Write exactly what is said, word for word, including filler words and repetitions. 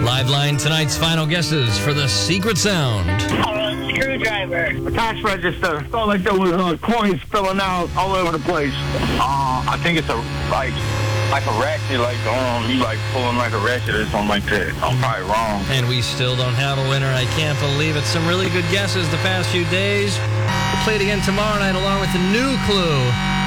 Live line tonight's final guesses for the secret sound. Uh, screwdriver. A cash register. Felt like there was uh, coins spilling out all over the place. Uh, I think it's a like like a ratchet, like um, you like pulling like a ratchet or something like that. I'm probably wrong. And we still don't have a winner. I can't believe it. Some really good guesses the past few days. We'll play it again tomorrow night along with a new clue.